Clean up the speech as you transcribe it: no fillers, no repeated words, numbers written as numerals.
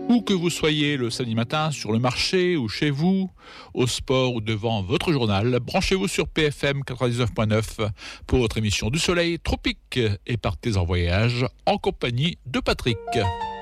Où que vous soyez le samedi matin, sur le marché ou chez vous, au sport ou devant votre journal, branchez-vous sur PFM 99.9 pour votre émission du soleil tropique et partez en voyage en compagnie de Patrick.